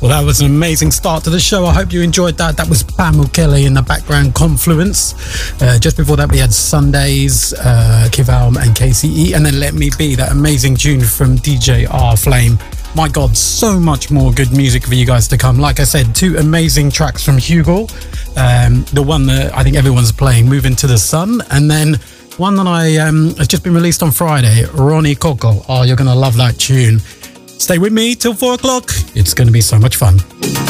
Well, that was an amazing start to the show. I hope you enjoyed that. That was Pam Kelly in the background, Confluence. Just before that, we had Sundays, Kivalm and KCE. And then Let Me Be, that amazing tune from DJ R Flame. My God, so much more good music for you guys to come. Like I said, 2 amazing tracks from Hugo. The one that I think everyone's playing, Moving to the Sun. And then one that has just been released on Friday, Ronnie Coco. Oh, you're going to love that tune. Stay with me till 4 o'clock. It's going to be so much fun.